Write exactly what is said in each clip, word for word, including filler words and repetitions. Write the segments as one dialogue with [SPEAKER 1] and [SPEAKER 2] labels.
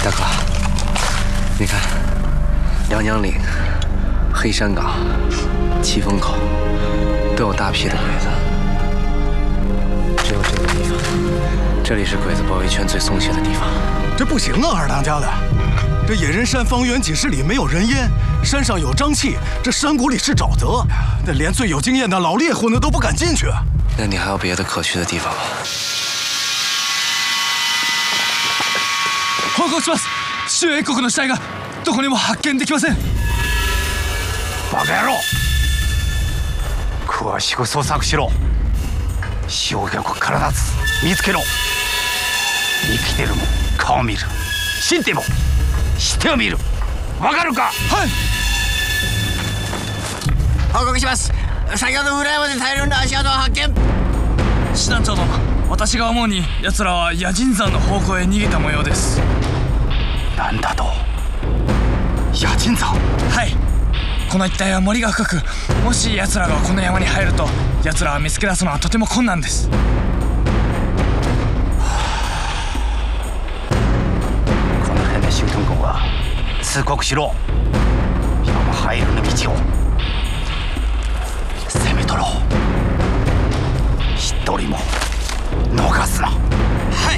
[SPEAKER 1] 大哥，你看，梁江岭、黑山岗、七风口都有大批的鬼子，只有这个地方，这里是鬼子包围圈最松懈的地方。
[SPEAKER 2] 这不行啊，二当家的，这野人山方圆几十里没有人烟，山上有瘴气，这山谷里是沼泽，那连最有经验的老猎户呢都不敢进去。
[SPEAKER 1] 那你还有別的可去的地方吗？
[SPEAKER 3] 報告します。周英国の死体がどこにも発見できません。
[SPEAKER 4] バカ野郎！詳しく捜索しろ。消極から立つ見つけろ。生きてるも顔見る。死んでもしてを見る。わかるか？
[SPEAKER 3] はい。
[SPEAKER 5] 報告します。先ほど裏山で大量の足跡を発見。
[SPEAKER 3] 師団長殿、私が思うに奴らは野人山の方向へ逃げた模様です。
[SPEAKER 4] なんだと？野人山？
[SPEAKER 3] はい。この一帯は森が深く、もし奴らがこの山に入ると奴らは見つけ出すのはとても困難です。
[SPEAKER 4] この辺で周東君は通告しろ。山入るの道を攻め取ろう。一人も逃すな。
[SPEAKER 5] 嗨！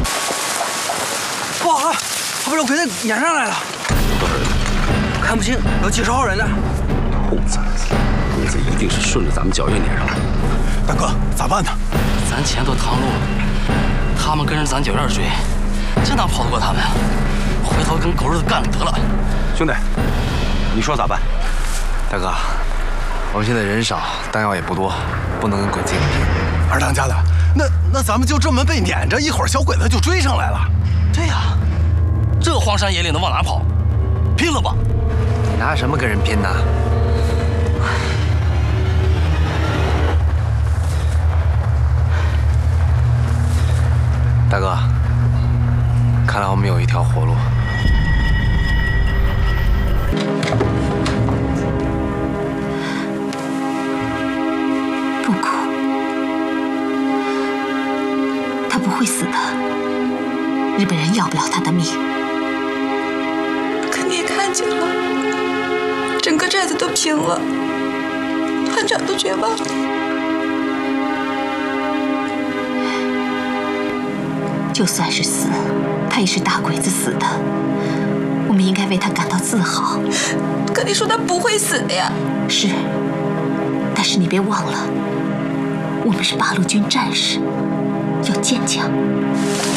[SPEAKER 5] 不好了，他把肉葵子撵上来了。
[SPEAKER 6] 多少人？
[SPEAKER 5] 看不清，有几十号人呢。
[SPEAKER 6] 兔崽子，鬼子一定是顺着咱们脚印撵上来。
[SPEAKER 2] 大哥，咋办呢？
[SPEAKER 1] 咱前头趟路了，他们跟着咱脚印追，这哪跑得过他们啊？回头跟狗日的干了得了。
[SPEAKER 6] 兄弟，你说咋办？
[SPEAKER 1] 大哥，我们现在人少，弹药也不多，不能跟鬼子硬拼。
[SPEAKER 2] 二当家的，那那咱们就这么被撵着，一会儿小鬼子就追上来了。
[SPEAKER 1] 对呀，这荒山野岭的往哪跑？拼了吧！你拿什么跟人拼呢？大哥，看来我们有一条活路。
[SPEAKER 7] 不哭，他不会死的。日本人要不了他的命。
[SPEAKER 8] 可你也看见了，整个寨子都平了，团长都绝望了。
[SPEAKER 7] 就算是死，他也是大鬼子死的。我们应该为他感到自豪。
[SPEAKER 8] 可你说他不会死的呀。
[SPEAKER 7] 是，但是你别忘了，我们是八路军战士，要坚强。